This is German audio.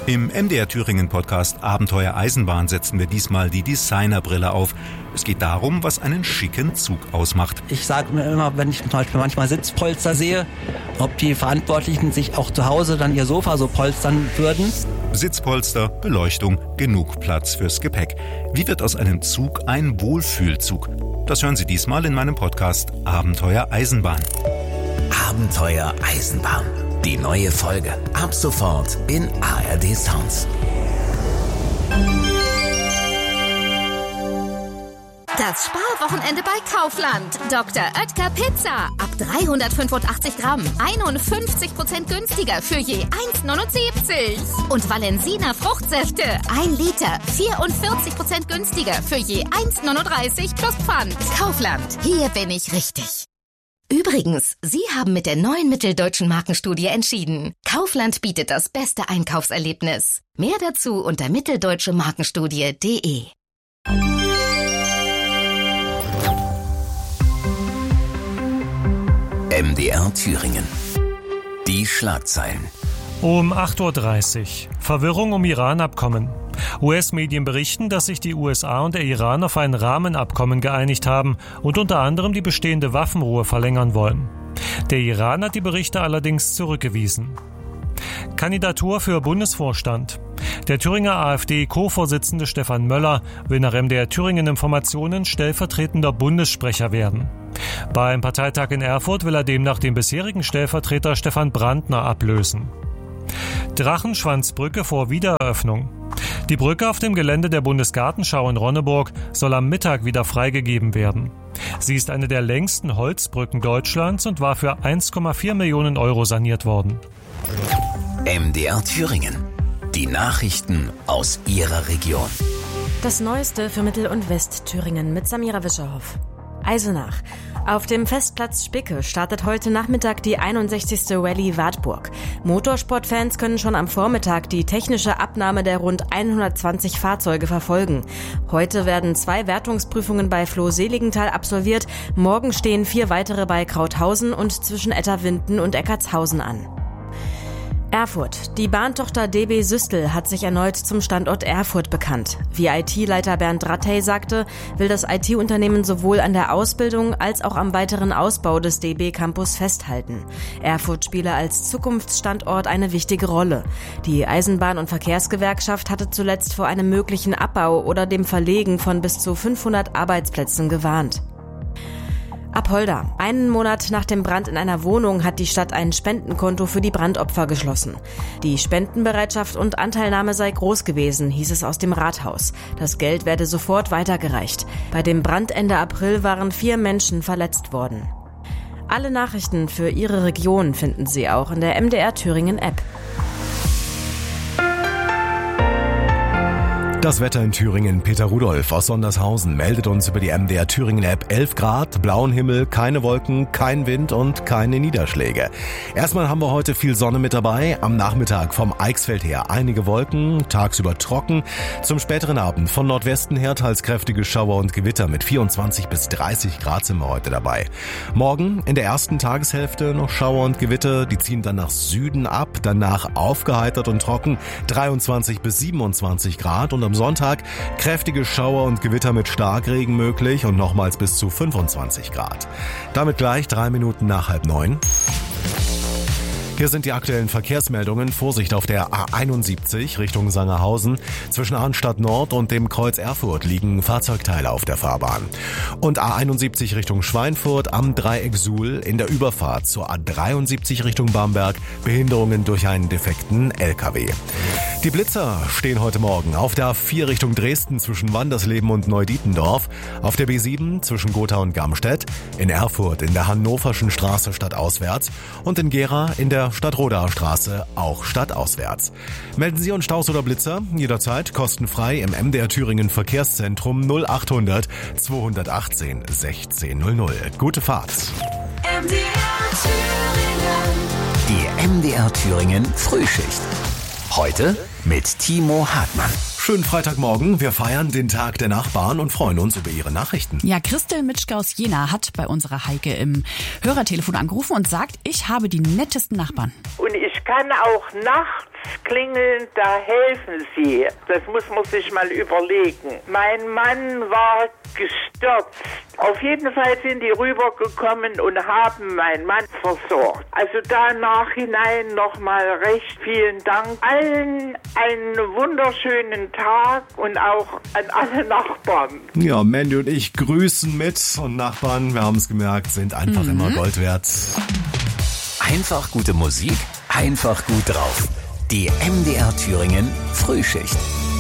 Im MDR Thüringen Podcast Abenteuer Eisenbahn setzen wir diesmal die Designerbrille auf. Es geht darum, was einen schicken Zug ausmacht. Ich sage mir immer, wenn ich zum Beispiel manchmal Sitzpolster sehe, ob die Verantwortlichen sich auch zu Hause dann ihr Sofa so polstern würden. Sitzpolster, Beleuchtung, genug Platz fürs Gepäck. Wie wird aus einem Zug ein Wohlfühlzug? Das hören Sie diesmal in meinem Podcast Abenteuer Eisenbahn. Abenteuer Eisenbahn. Die neue Folge. Ab sofort in ARD Sounds. Das Sparwochenende bei Kaufland. Dr. Oetker Pizza. Ab 385 Gramm. 51% günstiger für je 1,79. Und Valensina Fruchtsäfte. 1 Liter. 44% günstiger für je 1,39 plus Pfand. Kaufland. Hier bin ich richtig. Übrigens, Sie haben mit der neuen Mitteldeutschen Markenstudie entschieden. Kaufland bietet das beste Einkaufserlebnis. Mehr dazu unter mitteldeutschemarkenstudie.de. MDR Thüringen. Die Schlagzeilen. Um 8.30 Uhr. Verwirrung um Iran-Abkommen. US-Medien berichten, dass sich die USA und der Iran auf ein Rahmenabkommen geeinigt haben und unter anderem die bestehende Waffenruhe verlängern wollen. Der Iran hat die Berichte allerdings zurückgewiesen. Kandidatur für Bundesvorstand. Der Thüringer AfD-Co-Vorsitzende Stefan Möller will nach MDR Thüringen Informationen stellvertretender Bundessprecher werden. Beim Parteitag in Erfurt will er demnach den bisherigen Stellvertreter Stefan Brandner ablösen. Drachenschwanzbrücke vor Wiedereröffnung. Die Brücke auf dem Gelände der Bundesgartenschau in Ronneburg soll am Mittag wieder freigegeben werden. Sie ist eine der längsten Holzbrücken Deutschlands und war für 1,4 Millionen Euro saniert worden. MDR Thüringen. Die Nachrichten aus Ihrer Region. Das Neueste für Mittel- und Westthüringen mit Samira Wischerhoff. Eisenach. Auf dem Festplatz Spicke startet heute Nachmittag die 61. Rallye Wartburg. Motorsportfans können schon am Vormittag die technische Abnahme der rund 120 Fahrzeuge verfolgen. Heute werden 2 Wertungsprüfungen bei Floh-Seligenthal absolviert. Morgen stehen 4 weitere bei Krauthausen und zwischen Etterwinden und Eckartshausen an. Erfurt. Die Bahntochter DB Systel hat sich erneut zum Standort Erfurt bekannt. Wie IT-Leiter Bernd Rattey sagte, will das IT-Unternehmen sowohl an der Ausbildung als auch am weiteren Ausbau des DB-Campus festhalten. Erfurt spiele als Zukunftsstandort eine wichtige Rolle. Die Eisenbahn- und Verkehrsgewerkschaft hatte zuletzt vor einem möglichen Abbau oder dem Verlegen von bis zu 500 Arbeitsplätzen gewarnt. Apolda. Einen Monat nach dem Brand in einer Wohnung hat die Stadt ein Spendenkonto für die Brandopfer geschlossen. Die Spendenbereitschaft und Anteilnahme sei groß gewesen, hieß es aus dem Rathaus. Das Geld werde sofort weitergereicht. Bei dem Brand Ende April waren 4 Menschen verletzt worden. Alle Nachrichten für Ihre Region finden Sie auch in der MDR Thüringen App. Das Wetter in Thüringen. Peter Rudolph aus Sondershausen meldet uns über die MDR Thüringen App 11 Grad, blauen Himmel, keine Wolken, kein Wind und keine Niederschläge. Erstmal haben wir heute viel Sonne mit dabei. Am Nachmittag vom Eichsfeld her einige Wolken, tagsüber trocken. Zum späteren Abend von Nordwesten her teils kräftige Schauer und Gewitter mit 24 bis 30 Grad sind wir heute dabei. Morgen in der ersten Tageshälfte noch Schauer und Gewitter. Die ziehen dann nach Süden ab, danach aufgeheitert und trocken. 23 bis 27 Grad und am Sonntag kräftige Schauer und Gewitter mit Starkregen möglich und nochmals bis zu 25 Grad. Damit gleich 3 Minuten nach 8:30. Hier sind die aktuellen Verkehrsmeldungen. Vorsicht auf der A71 Richtung Sangerhausen. Zwischen Arnstadt Nord und dem Kreuz Erfurt liegen Fahrzeugteile auf der Fahrbahn. Und A71 Richtung Schweinfurt am Dreieck Suhl in der Überfahrt zur A73 Richtung Bamberg Behinderungen durch einen defekten LKW. Die Blitzer stehen heute Morgen auf der A4 Richtung Dresden zwischen Wandersleben und Neudietendorf, auf der B7 zwischen Gotha und Gamstedt, in Erfurt in der Hannoverschen Straße stadtauswärts und in Gera in der Stadtrodaer Straße auch stadtauswärts. Melden Sie uns Staus oder Blitzer jederzeit kostenfrei im MDR Thüringen Verkehrszentrum 0800 218 1600. Gute Fahrt. MDR Thüringen. Die MDR Thüringen Frühschicht. Heute mit Timo Hartmann. Schönen Freitagmorgen. Wir feiern den Tag der Nachbarn und freuen uns über Ihre Nachrichten. Ja, Christel Mitschke aus Jena hat bei unserer Heike im Hörertelefon angerufen und sagt, ich habe die nettesten Nachbarn. Und ich kann auch nachts klingeln, da helfen sie. Das muss man sich mal überlegen. Mein Mann war gestürzt. Auf jeden Fall sind die rübergekommen und haben meinen Mann versorgt. Also da nachhinein nochmal recht vielen Dank. Allen einen wunderschönen Tag und auch an alle Nachbarn. Ja, Mandy und ich grüßen mit und Nachbarn, wir haben es gemerkt, sind einfach immer Gold wert. Einfach gute Musik, einfach gut drauf. Die MDR Thüringen Frühschicht.